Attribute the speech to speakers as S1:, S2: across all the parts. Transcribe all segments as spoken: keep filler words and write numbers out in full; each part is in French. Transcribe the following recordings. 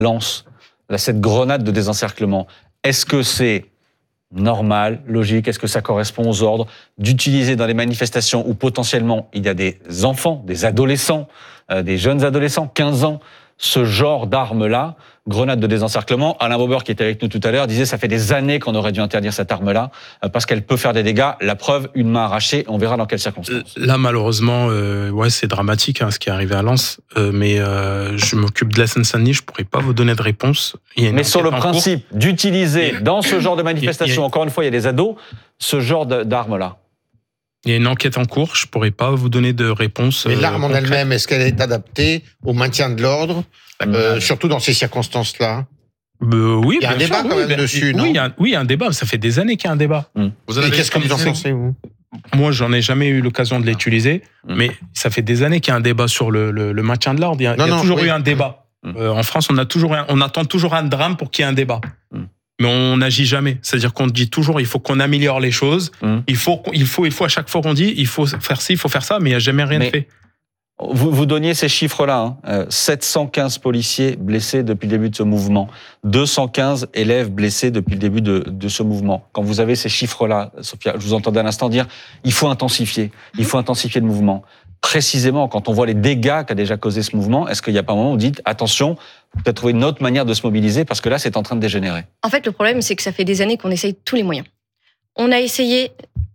S1: lance cette grenade de désencerclement, est-ce que c'est normal, logique, est-ce que ça correspond aux ordres d'utiliser dans les manifestations où potentiellement il y a des enfants, des adolescents, euh, des jeunes adolescents, quinze ans, ce genre d'arme-là, grenade de désencerclement. Alain Bauber, qui était avec nous tout à l'heure, disait ça fait des années qu'on aurait dû interdire cette arme-là euh, parce qu'elle peut faire des dégâts. La preuve, une main arrachée, on verra dans quelles circonstances.
S2: Là, malheureusement, euh, ouais, c'est dramatique hein, ce qui est arrivé à Lens, euh, mais euh, je m'occupe de la Seine-Saint-Denis, je pourrais pas vous donner de réponse.
S1: Mais sur le principe cours. d'utiliser dans ce genre de manifestation,
S2: a...
S1: encore une fois, il y a des ados, ce genre d'arme-là.
S2: Il y a une enquête en cours, je pourrais pas vous donner de réponse.
S3: Mais l'arme euh, en elle-même, est-ce qu'elle est adaptée au maintien de l'ordre, euh, surtout dans ces circonstances-là?
S2: Euh, oui,
S3: il y a un débat sûr, quand
S2: oui,
S3: même
S2: oui,
S3: dessus,
S2: oui,
S3: non?
S2: Oui, il y a un, oui, il y a un débat. Ça fait des années qu'il y a un débat.
S3: Mmh. Vous avez Et qu'est-ce que vous en pensez, vous?
S2: Moi, j'en ai jamais eu l'occasion de l'utiliser, mmh. mais ça fait des années qu'il y a un débat sur le, le, le maintien de l'ordre. Il y a, non, il y a non, toujours oui. eu un débat. Mmh. Euh, en France, on a toujours, un, on attend toujours un drame pour qu'il y ait un débat. Mmh. Mais on n'agit jamais. C'est-à-dire qu'on dit toujours, il faut qu'on améliore les choses. Mmh. Il faut, il faut, il faut à chaque fois qu'on dit, il faut faire ci, il faut faire ça, mais il n'y a jamais rien
S1: mais
S2: de fait.
S1: Vous, vous donniez ces chiffres-là, hein. euh, sept cent quinze policiers blessés depuis le début de ce mouvement, deux cent quinze élèves blessés depuis le début de, de ce mouvement. Quand vous avez ces chiffres-là, Sophia, je vous entendais à l'instant dire, il faut intensifier, il faut intensifier le mouvement. Précisément, quand on voit les dégâts qu'a déjà causé ce mouvement, est-ce qu'il n'y a pas un moment où vous dites, attention, peut-être trouver une autre manière de se mobiliser parce que là, c'est en train de dégénérer?
S4: En fait, le problème, c'est que ça fait des années qu'on essaye tous les moyens. On a essayé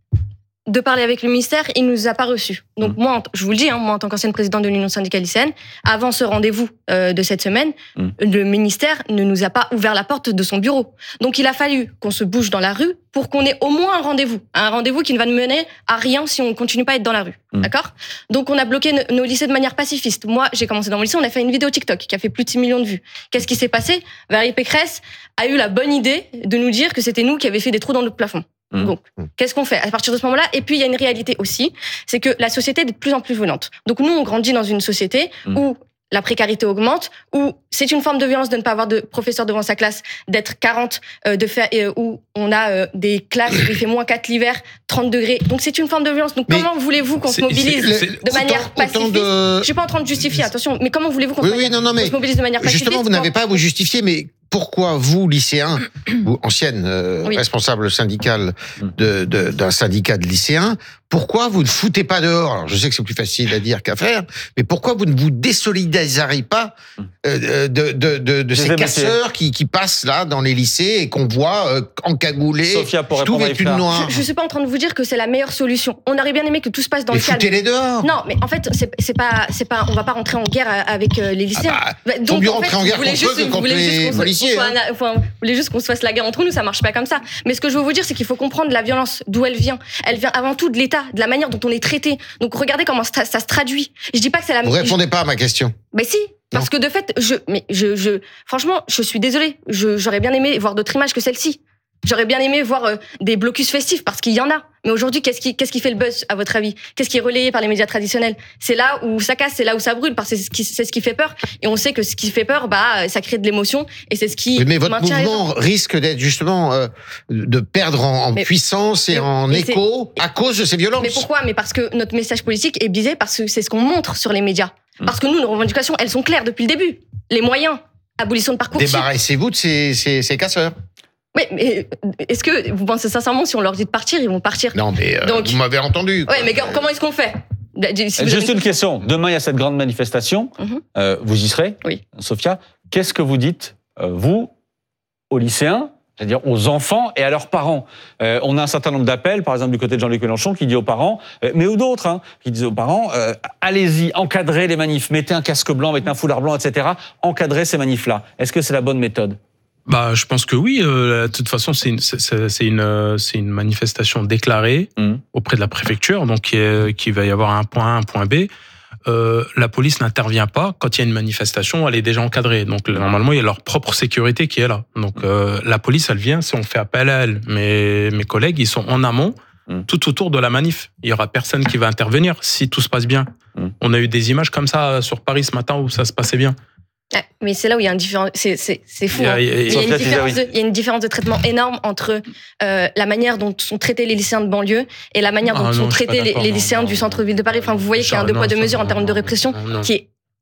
S4: de parler avec le ministère, il ne nous a pas reçus. Donc mmh. moi, je vous le dis, hein, moi en tant qu'ancienne présidente de l'Union syndicale lycéenne, avant ce rendez-vous euh, de cette semaine, mmh. le ministère ne nous a pas ouvert la porte de son bureau. Donc il a fallu qu'on se bouge dans la rue pour qu'on ait au moins un rendez-vous. Un rendez-vous qui ne va nous mener à rien si on ne continue pas à être dans la rue. Mmh. D'accord ? Donc on a bloqué nos lycées de manière pacifiste. Moi, j'ai commencé dans mon lycée, on a fait une vidéo TikTok qui a fait plus de six millions de vues. Qu'est-ce qui s'est passé ? Valérie Pécresse a eu la bonne idée de nous dire que c'était nous qui avions fait des trous dans notre plafond. Mmh. Donc, qu'est-ce qu'on fait à partir de ce moment-là? Et puis, il y a une réalité aussi, c'est que la société est de plus en plus violente. Donc, nous, on grandit dans une société mmh. où la précarité augmente, où c'est une forme de violence de ne pas avoir de professeur devant sa classe, d'être quarante, euh, de faire, euh, où on a euh, des classes où il fait moins quatre l'hiver, trente degrés. Donc, c'est une forme de violence. Donc, mais comment voulez-vous qu'on se mobilise c'est, c'est, de manière pacifiste de... Je suis pas en train de justifier, attention, mais comment voulez-vous qu'on
S3: oui, oui, non, non, mais
S4: se mobilise de manière pacifiste?
S3: Justement, vous n'avez pas à vous justifier, mais pourquoi vous, lycéens, ou ancienne euh, oui. responsable syndicale de, de, d'un syndicat de lycéens, pourquoi vous ne foutez pas dehors? Alors, je sais que c'est plus facile à dire qu'à faire, mais pourquoi vous ne vous désolidarisez pas euh, de, de, de, de ces casseurs qui, qui passent là dans les lycées et qu'on voit euh, encagoulés, tout vêtus de noir?
S4: Je ne suis pas en train de vous dire que c'est la meilleure solution. On aurait bien aimé que tout se passe dans
S3: mais
S4: le calme.
S3: Foutez-les dehors.
S4: Non, mais en fait, c'est, c'est pas, c'est pas, on va pas rentrer en guerre avec euh, les lycéens.
S3: Ah bah, donc, mieux en fait, rentrer en guerre contre eux que contre les policiers. Hein.
S4: Enfin, vous voulez juste qu'on se fasse la guerre entre nous, ça marche pas comme ça. Mais ce que je veux vous dire, c'est qu'il faut comprendre la violence, d'où elle vient. Elle vient avant tout de l'État, de la manière dont on est traité. Donc regardez comment ça, ça se traduit. Je dis pas que c'est la.
S3: Vous répondez pas à ma question.
S4: Mais si. Parce non. que de fait, je, mais je, je, franchement, je suis désolée. Je, j'aurais bien aimé voir d'autres images que celle-ci. J'aurais bien aimé voir euh, des blocus festifs parce qu'il y en a. Mais aujourd'hui, qu'est-ce qui, qu'est-ce qui fait le buzz, à votre avis? Qu'est-ce qui est relayé par les médias traditionnels? C'est là où ça casse, c'est là où ça brûle, parce que c'est ce qui, c'est ce qui fait peur. Et on sait que ce qui fait peur, bah, ça crée de l'émotion, et c'est ce qui.
S3: Oui, mais votre mouvement risque d'être justement euh, de perdre en, en mais, puissance et mais, en mais écho à cause de ces violences.
S4: Mais pourquoi? Mais parce que notre message politique est biaisé, parce que c'est ce qu'on montre sur les médias. Parce que nous, nos revendications, elles sont claires depuis le début. Les moyens, abolition de parcours.
S3: Débarrassez-vous de ces, ces, ces casseurs.
S4: Oui, mais est-ce que vous pensez sincèrement, si on leur dit de partir, ils vont partir?
S3: Non, mais euh, Donc, vous m'avez entendu.
S4: Oui, mais comment est-ce qu'on fait?
S1: Si Juste avez... une question. Demain, il y a cette grande manifestation. Mm-hmm. Euh, vous y serez,
S4: oui.
S1: Sophia. Qu'est-ce que vous dites, euh, vous, aux lycéens, c'est-à-dire aux enfants et à leurs parents? euh, On a un certain nombre d'appels, par exemple du côté de Jean-Luc Mélenchon, qui dit aux parents, euh, mais ou d'autres, hein, qui disent aux parents, euh, allez-y, encadrez les manifs, mettez un casque blanc, mettez un foulard blanc, et cetera. Encadrez ces manifs-là. Est-ce que c'est la bonne méthode?
S2: Bah, je pense que oui. Euh, de toute façon, c'est une, c'est, c'est une, c'est une manifestation déclarée mmh. auprès de la préfecture, donc qui, est, qui va y avoir un point A, un point B. Euh, la police n'intervient pas quand il y a une manifestation, elle est déjà encadrée. Donc normalement, il y a leur propre sécurité qui est là. Donc euh, la police, elle vient si on fait appel à elle. Mais mes collègues, ils sont en amont, mmh. tout autour de la manif. Il y aura personne qui va intervenir si tout se passe bien. Mmh. On a eu des images comme ça sur Paris ce matin où ça se passait bien.
S4: Mais c'est là où il y a une différence, c'est, c'est, c'est fou. Il y a, il y a, il y a, une différence de, il y a une différence de traitement énorme entre euh, la manière dont sont traités les lycéens de banlieue et la manière dont ah, sont non, traités les, les lycéens non, du centre-ville de Paris. Enfin, vous voyez qu'il y a un deux poids deux mesures en termes de répression non, non. qui est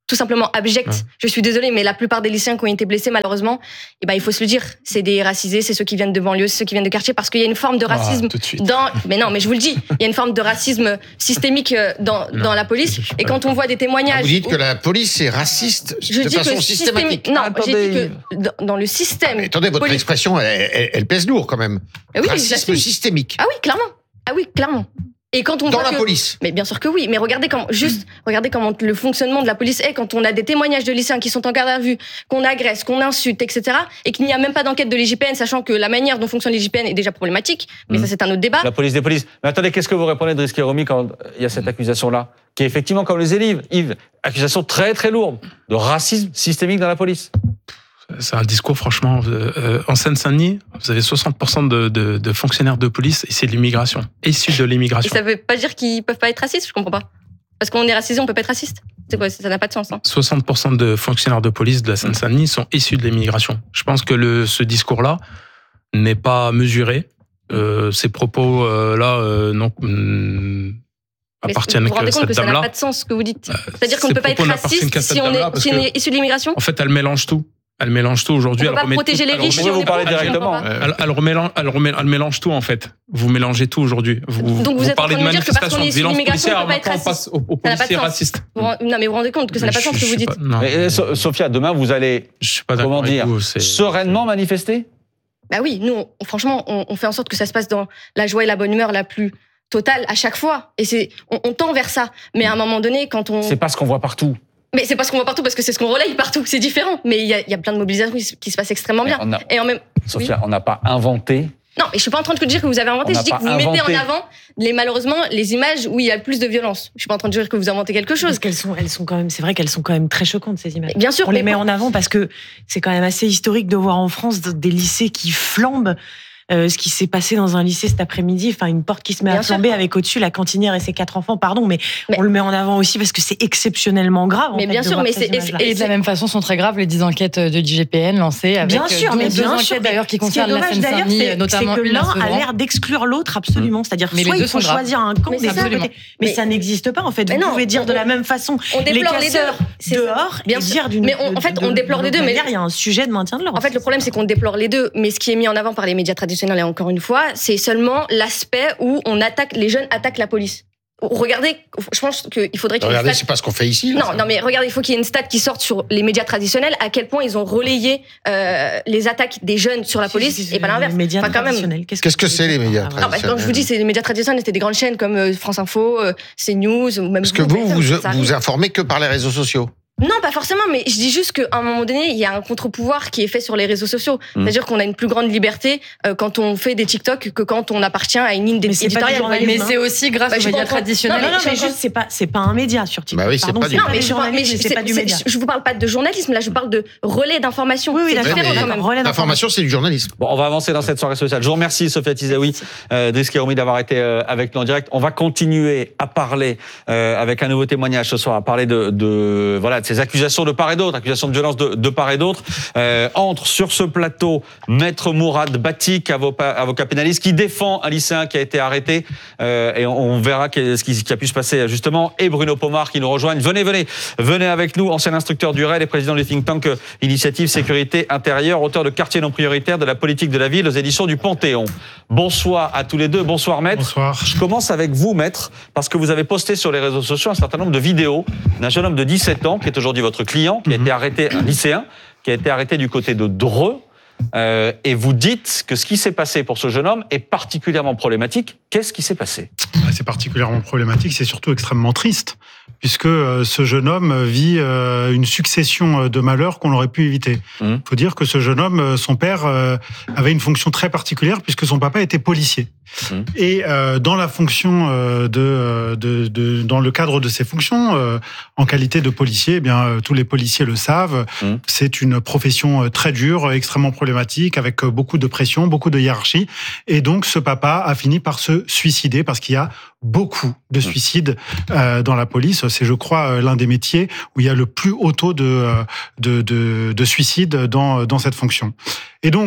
S4: tout simplement abjecte. Ouais. Je suis désolée, mais la plupart des lycéens qui ont été blessés, malheureusement, eh ben, il faut se le dire, c'est des racisés, c'est ceux qui viennent de banlieue, c'est ceux qui viennent de quartier, parce qu'il y a une forme de racisme
S2: ah,
S4: dans... Mais non, mais je vous le dis, il y a une forme de racisme systémique dans, non, dans la police. Et quand on voit des témoignages... Ah, vous
S3: dites
S4: où...
S3: que la police est raciste je de
S4: dis
S3: façon
S4: que
S3: systématique.
S4: Non, attendez. J'ai dit que dans le système... Ah,
S3: mais attendez, votre
S4: poli...
S3: expression, elle, elle, elle pèse lourd quand même.
S4: Oui,
S3: racisme systémique.
S4: Ah oui, clairement. Ah oui, clairement. Et quand on
S3: dans
S4: voit
S3: la
S4: que...
S3: police.
S4: Mais bien sûr que oui. Mais regardez comment, juste, regardez comment le fonctionnement de la police est quand on a des témoignages de lycéens qui sont en garde à vue, qu'on agresse, qu'on insulte, et cetera, et qu'il n'y a même pas d'enquête de l'I J P N, sachant que la manière dont fonctionne l'I J P N est déjà problématique. Mais mmh. ça, c'est un autre débat.
S1: La police des polices. Mais attendez, qu'est-ce que vous répondez, Driss Khairoumi, quand il y a cette accusation-là, qui est effectivement, comme les élèves, Yves, accusation très très lourde de racisme systémique dans la police?
S2: C'est un discours, franchement, euh, en Seine-Saint-Denis, vous avez soixante pour cent de, de, de fonctionnaires de police issus de l'immigration, issus de l'immigration.
S4: Et ça veut pas dire qu'ils peuvent pas être racistes, je comprends pas. Parce qu'on est racisé, on peut pas être raciste. C'est quoi? Ça n'a pas de sens. Hein.
S2: soixante pour cent de fonctionnaires de police de la Seine-Saint-Denis sont issus de l'immigration. Je pense que le, ce discours-là n'est pas mesuré. Euh, ces propos-là, euh, non... Hum, appartiennent
S4: vous vous rendez
S2: que
S4: compte
S2: cette
S4: que ça
S2: dame-là.
S4: n'a pas de sens ce que vous dites.
S2: Euh,
S4: C'est-à-dire qu'on ne peut pas être raciste si on est, si on est issu de l'immigration.
S2: En fait, elle mélange tout. Elle mélange tout aujourd'hui.
S4: On ne peut pas protéger les riches si on
S1: vous parlez directement.
S2: Elle, elle, remélange, elle, remélange, elle mélange tout en fait. Vous mélangez tout aujourd'hui. Vous,
S4: Donc vous,
S2: vous
S4: êtes
S2: parlez
S4: en
S2: de
S4: train de dire que parce qu'on est issu de l'immigration, on ne peut pas être
S2: raciste. On passe aux, aux policiers racistes.
S4: Non, mais vous vous rendez compte que ça n'a pas de sens ce que vous dites.
S1: Mais, Sophia, demain vous allez,
S2: je suis pas
S1: comment dire,
S2: vous,
S1: sereinement manifester?
S4: Bah oui, nous, on, franchement, on, on fait en sorte que ça se passe dans la joie et la bonne humeur la plus totale à chaque fois. Et c'est, on, on tend vers ça. Mais à un moment donné, quand on...
S1: C'est pas ce qu'on voit partout.
S4: Mais c'est pas ce qu'on voit partout parce que c'est ce qu'on relaye partout. C'est différent. Mais il y a, y a plein de mobilisations qui se passent extrêmement bien.
S1: A...
S4: Et en même...
S1: Sophia, oui. On n'a pas inventé...
S4: Non, mais je suis pas en train de dire que vous avez inventé. Je dis que vous
S1: inventé.
S4: mettez en avant, les, malheureusement, les images où il y a le plus de violence. Je suis pas en train de dire que vous inventez quelque chose.
S5: Parce qu'elles sont, elles sont quand même, c'est vrai qu'elles sont quand même très choquantes, ces images.
S4: Bien sûr.
S5: On les met en avant parce que c'est quand même assez historique de voir en France des lycées qui flambent. Euh, ce qui s'est passé dans un lycée cet après-midi, enfin une porte qui se met
S4: Bien
S5: à flamber
S4: sûr.
S5: avec au-dessus la cantinière et ses quatre enfants, pardon, mais,
S4: mais
S5: on le met en avant aussi parce que c'est exceptionnellement grave.
S4: Mais
S5: en
S4: bien
S5: fait,
S4: sûr, mais c'est
S5: et,
S6: et de la même façon sont très graves les dix enquêtes de l'I G P N lancées avec
S5: bien sûr,
S6: deux,
S5: mais bien
S6: deux
S5: sûr,
S6: enquêtes d'ailleurs qui concernent la Seine-Saint-Denis,
S5: c'est,
S6: notamment
S5: c'est que
S6: une
S5: l'un a l'air d'exclure l'autre absolument, c'est-à-dire
S6: mais
S5: soit il faut choisir un camp,
S4: mais,
S5: des deux côtés, mais, mais ça n'existe pas en fait. Vous
S4: non,
S5: pouvez dire
S4: on,
S5: de la même façon
S4: on
S5: les casseurs
S4: les
S5: dehors et dire d'une.
S4: Mais en fait, on déplore les deux. Mais
S5: il y a un sujet de maintien de l'ordre.
S4: En fait, le problème c'est qu'on déplore les deux, mais ce qui est mis en avant par les médias traditionnels et encore une fois, c'est seulement l'aspect où on attaque, les jeunes attaquent la police. Regardez, je pense qu'il faudrait qu'il y ait
S3: regardez,
S4: une stat...
S3: c'est pas ce qu'on fait ici. Là,
S4: non, non, mais regardez, il faut qu'il y ait une stat qui sorte sur les médias traditionnels, à quel point ils ont relayé euh, les attaques des jeunes sur la police, si, si, et pas l'inverse.
S5: Les médias
S4: enfin, quand
S5: traditionnels.
S4: Même...
S5: Qu'est-ce,
S3: Qu'est-ce que, que c'est les médias
S4: ah, bah, quand je vous dis, c'est les médias traditionnels, c'était des grandes chaînes comme euh, France Info, euh, CNews, ou même.
S3: Parce que vous, vous, vous, vous informez que par les réseaux sociaux.
S4: Non, pas forcément, mais je dis juste qu'à un moment donné, il y a un contre-pouvoir qui est fait sur les réseaux sociaux. Mmh. C'est-à-dire qu'on a une plus grande liberté euh, quand on fait des TikTok que quand on appartient à une ligne éditoriale.
S6: Mais c'est aussi grâce bah, aux médias traditionnels.
S5: Non, non, mais juste, c'est pas, c'est pas un média sur TikTok.
S3: Bah oui, c'est
S5: Pardon,
S3: pas
S5: c'est
S3: du
S5: pas
S4: mais
S5: du journalisme, c'est, c'est pas du média.
S4: Je vous parle pas de journalisme, là, je parle de relais d'information.
S5: Oui, oui,
S4: c'est différent quand même.
S5: Relais
S3: d'information, c'est du journalisme.
S1: Bon, on va avancer dans cette soirée sociale. Je vous remercie, Sophia Tizaoui, euh, Driss Khairoumi, d'avoir été euh, avec nous en direct. On va continuer à parler euh, avec un nouveau témoignage ce soir, à parler de, de voilà de ces accusations de part et d'autre. Accusations de violence de, de part et d'autre. Euh, entre sur ce plateau Maître Mourad Batik, avocat, avocat pénaliste, qui défend un lycéen qui a été arrêté. Euh, et on, on verra ce qui, qui a pu se passer justement. Et Bruno Pomar qui nous rejoignent. Venez, venez, venez avec nous, ancien instructeur du R E L et président du think tank Initiative Sécurité Intérieure, auteur de Quartier non prioritaire de la politique de la ville aux éditions du Panthéon. Bonsoir à tous les deux. Bonsoir, Maître.
S2: Bonsoir.
S1: Je commence avec vous, Maître, parce que vous avez posté sur les réseaux sociaux un certain nombre de vidéos d'un jeune homme de dix-sept ans qui est aujourd'hui votre client, qui a été arrêté, un lycéen, qui a été arrêté du côté de Dreux. Euh, et vous dites que ce qui s'est passé pour ce jeune homme est particulièrement problématique. Qu'est-ce qui s'est passé ?
S7: C'est particulièrement problématique, c'est surtout extrêmement triste, puisque euh, ce jeune homme vit euh, une succession de malheurs qu'on aurait pu éviter. Il mmh. faut dire que ce jeune homme, son père, euh, avait une fonction très particulière, puisque son papa était policier. Mmh. Et euh, dans la fonction euh, de, de, de, dans le cadre de ses fonctions, euh, en qualité de policier, eh bien euh, tous les policiers le savent. Mmh. C'est une profession très dure, extrêmement problématique, avec beaucoup de pression, beaucoup de hiérarchie. Et donc ce papa a fini par se suicider parce qu'il y a beaucoup de suicides euh, dans la police. C'est, je crois, l'un des métiers où il y a le plus haut taux de de, de, de suicides dans dans cette fonction. Et donc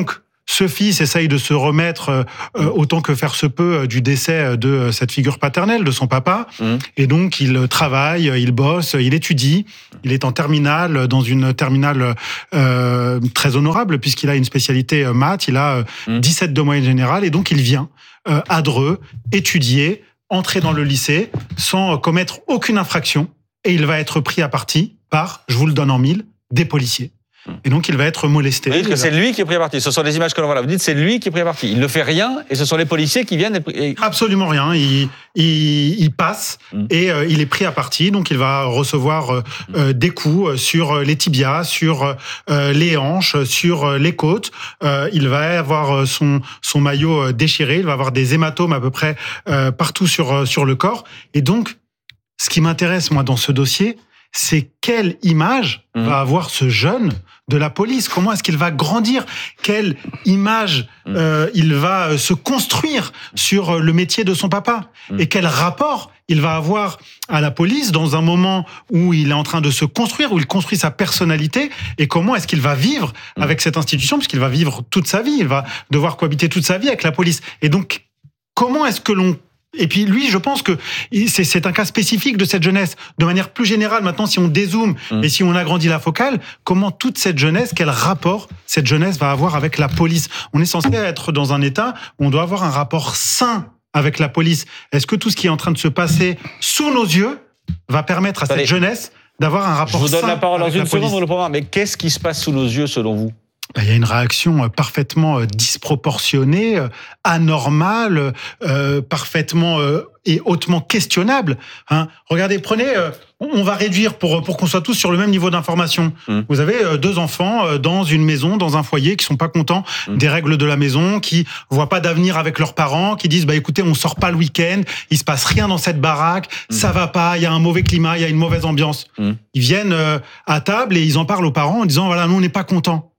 S7: ce fils essaye de se remettre euh, autant que faire se peut du décès de cette figure paternelle, de son papa. Mmh. Et donc, il travaille, il bosse, il étudie. Il est en terminale, dans une terminale euh, très honorable, puisqu'il a une spécialité euh, maths. Il a euh, mmh. dix-sept de moyenne générale. Et donc, il vient euh, à Dreux étudier, entrer dans le lycée sans commettre aucune infraction. Et il va être pris à partie par, je vous le donne en mille, des policiers. Et donc, il va être molesté.
S1: Vous dites que c'est lui qui est pris à partie. Ce sont les images que l'on voit là. Vous dites que c'est lui qui est pris à partie. Il ne fait rien et ce sont les policiers qui viennent... Et...
S7: Absolument rien. Il, il, il passe mmh. et euh, il est pris à partie. Donc, il va recevoir euh, euh, des coups sur les tibias, sur euh, les hanches, sur les côtes. Euh, il va avoir son, son maillot déchiré. Il va avoir des hématomes à peu près euh, partout sur, sur le corps. Et donc, ce qui m'intéresse, moi, dans ce dossier, c'est quelle image mmh. va avoir ce jeune de la police. Comment est-ce qu'il va grandir? Quelle image euh, il va se construire sur le métier de son papa? mmh. Et quel rapport il va avoir à la police dans un moment où il est en train de se construire, où il construit sa personnalité? Et comment est-ce qu'il va vivre mmh. avec cette institution? Puisqu'il va vivre toute sa vie, il va devoir cohabiter toute sa vie avec la police. Et donc, comment est-ce que l'on... Et puis lui, je pense que c'est, c'est un cas spécifique de cette jeunesse. De manière plus générale, maintenant, si on dézoome mmh. et si on agrandit la focale, comment toute cette jeunesse, quel rapport cette jeunesse va avoir avec la police? On est censé être dans un état où on doit avoir un rapport sain avec la police. Est-ce que tout ce qui est en train de se passer sous nos yeux va permettre à
S1: Allez.
S7: cette jeunesse d'avoir un rapport sain?
S1: Je vous donne la parole dans une seconde,
S7: police.
S1: le programme. Mais qu'est-ce qui se passe sous nos yeux, selon vous?
S7: Il y a une réaction parfaitement disproportionnée, anormale, euh, parfaitement euh, et hautement questionnable. Hein. Regardez, prenez, euh, on va réduire pour pour qu'on soit tous sur le même niveau d'information. Mmh. Vous avez euh, deux enfants euh, dans une maison, dans un foyer, qui sont pas contents mmh. des règles de la maison, qui voient pas d'avenir avec leurs parents, qui disent bah écoutez, on sort pas le week-end, il se passe rien dans cette baraque, mmh. ça va pas, il y a un mauvais climat, il y a une mauvaise ambiance. Mmh. Ils viennent euh, à table et ils en parlent aux parents en disant voilà, nous on n'est pas contents.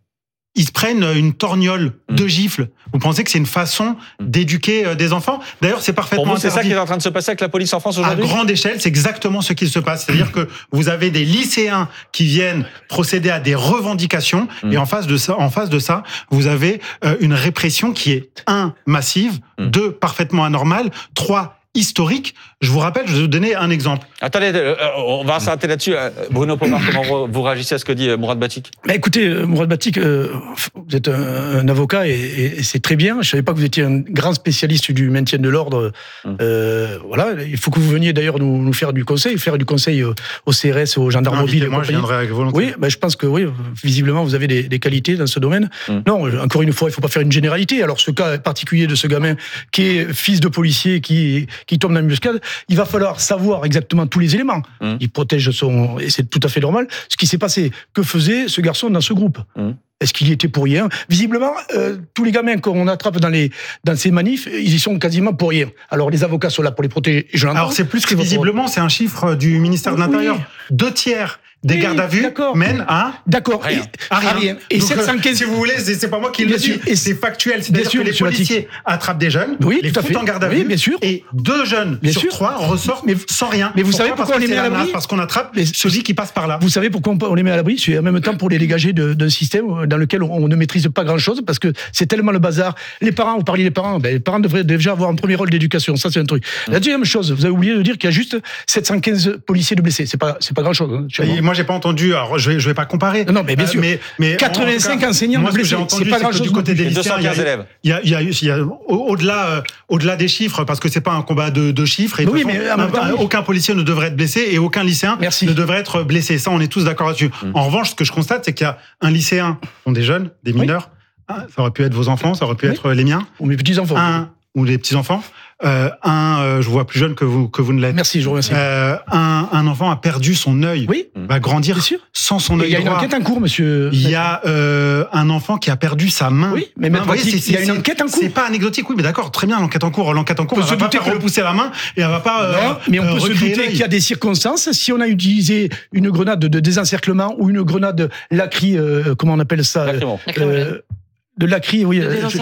S7: Ils se prennent une torgnole mmh. de gifles. Vous pensez que c'est une façon d'éduquer des enfants? D'ailleurs, c'est parfaitement
S1: Pour vous, c'est
S7: interdit.
S1: ça qui est en train de se passer avec la police en France aujourd'hui?
S7: À grande échelle, c'est exactement ce qui se passe. C'est-à-dire que vous avez des lycéens qui viennent procéder à des revendications, mmh. et en face de ça, en face de ça, vous avez une répression qui est un massive, mmh. deux parfaitement anormale, trois historique. Je vous rappelle, je vais vous donner un exemple.
S1: Attendez, euh, on va s'arrêter là-dessus. Bruno Pomar, comment vous réagissez à ce que dit Mourad Batik?
S8: Bah écoutez, Mourad Batik, euh, vous êtes un, un avocat et, et, et c'est très bien. Je savais pas que vous étiez un grand spécialiste du maintien de l'ordre. Hum. Euh, voilà, il faut que vous veniez d'ailleurs nous, nous faire du conseil, faire du conseil au C R S, aux gendarmes mobiles.
S7: Moi, je viendrai avec volonté.
S8: Oui, bah je pense que oui, visiblement, vous avez des, des qualités dans ce domaine. Hum. Non, encore une fois, il faut pas faire une généralité. Alors, ce cas particulier de ce gamin qui est fils de policier, qui qui tombe dans l'embuscade, il va falloir savoir exactement tous les éléments. Mmh. Il protège son... Et c'est tout à fait normal. Ce qui s'est passé, que faisait ce garçon dans ce groupe? Mmh. Est-ce qu'il y était pour rien? Visiblement, euh, tous les gamins qu'on attrape dans, les, dans ces manifs, ils y sont quasiment pour rien. Alors, les avocats sont là pour les protéger. Je
S7: Alors, c'est plus que visiblement, c'est un chiffre du ministère de l'Intérieur. Oui. Deux tiers des oui, gardes à vue mènent à...
S8: D'accord.
S7: Rien.
S8: À rien. rien. Et
S7: donc,
S8: sept cent quinze...
S7: si vous voulez, c'est, c'est pas moi qui le dis, et c'est factuel. C'est-à-dire que les policiers attrapent des jeunes,
S8: oui,
S7: les foutent en garde à vue,
S8: oui, bien sûr.
S7: et deux jeunes bien sur sûr. trois ressortent mais, sans rien.
S8: Mais vous
S7: pourquoi
S8: savez pourquoi
S7: parce
S8: on les met à l'abri?
S7: Parce qu'on attrape mais, celui qui passe par là.
S8: Vous savez pourquoi on les met à l'abri? C'est en même temps pour les dégager de, d'un système dans lequel on ne maîtrise pas grand-chose, parce que c'est tellement le bazar. Les parents, vous parliez des parents, ben, les parents devraient déjà avoir un premier rôle d'éducation. Ça, c'est un truc. Mmh. La deuxième chose, vous avez oublié de dire qu'il y a juste sept cent quinze policiers de blessés. C'est pas, c'est pas grand-chose. Hein,
S7: moi, j'ai pas entendu. Alors, je vais, je vais pas comparer.
S8: Non, mais bien sûr.
S7: Euh, mais, mais
S8: quatre-vingt-cinq cas, enseignants
S7: moi,
S8: de blessés.
S7: C'est pas grand-chose du côté des lycéens.
S1: élèves.
S7: Il y a, il y a, il y a au-delà, euh, au-delà des chiffres, parce que c'est pas un combat de, de chiffres. Et
S8: oui,
S7: façon,
S8: mais en même temps,
S7: aucun policier ne devrait être blessé et aucun lycéen
S8: Merci.
S7: ne devrait être blessé. Ça, on est tous d'accord là-dessus. Mmh. En revanche, ce que je constate, c'est qu'il y a un lycéen, ce sont des jeunes, des mineurs. Oui. Ça aurait pu être vos enfants, ça aurait pu oui. être les miens.
S8: Ou mes petits-enfants.
S7: Un, ou les petits-enfants. Euh, un, euh, je vous vois plus jeune que vous, que vous ne l'êtes.
S8: Merci, je vous remercie.
S7: Euh, un, un enfant a perdu son œil.
S8: Oui.
S7: Va grandir sans son œil.
S8: Il y a une
S7: droit.
S8: enquête en cours, monsieur.
S7: Il y a euh, un enfant qui a perdu sa main.
S8: Oui, mais même voyez, c'est,
S7: il y a une enquête en cours. C'est pas anecdotique, oui, mais d'accord, très bien, l'enquête en cours. L'enquête en cours, on elle va pas faire repousser la main et elle va pas. Euh,
S8: non, mais on peut euh, se douter l'œil. Qu'il y a des circonstances. Si on a utilisé une grenade de désencerclement ou une grenade lacry, euh, comment on appelle ça?
S1: Exactement.
S8: Euh, de lacry, oui.
S5: De désencerclement.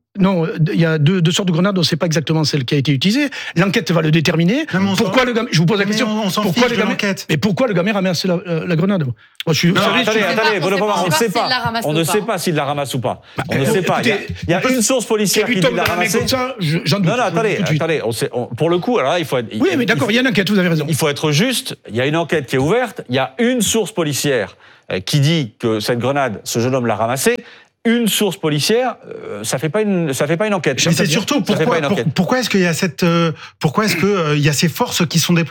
S8: Non, il y a deux, deux sortes de grenades, on ne sait pas exactement celle qui a été utilisée. L'enquête va le déterminer. Pourquoi le gamin, je vous pose la question.
S7: On, on s'en
S8: pourquoi
S7: fiche
S8: le
S7: de
S8: gamin,
S7: l'enquête.
S8: Mais pourquoi le gamin ramasse la, la, la grenade? Moi, je suis,
S1: non,
S8: vous savez,
S1: attendez,
S8: je
S1: attendez,
S6: on
S1: Bruno
S6: sait
S1: Pomar,
S6: pas,
S1: on ne sait pas. On ne sait pas s'il la ramasse ou pas. On ne sait pas. Il y a, il y a une source policière qui dit de la ramasser.
S8: Comme ça, j'en doute.
S1: Non, non, attendez, attendez. On sait, on, pour le coup, alors là, il faut être.
S8: Oui, mais d'accord, il y a une enquête, vous avez raison.
S1: Il faut être juste. Il y a une enquête qui est ouverte. Il y a une source policière qui dit que cette grenade, ce jeune homme l'a ramassée. Une source policière, euh, ça fait pas une, ça fait pas une enquête.
S7: Mais c'est surtout pourquoi, pour, pourquoi est-ce qu'il y a cette, euh, pourquoi est-ce que euh, il y a ces forces qui sont déployées.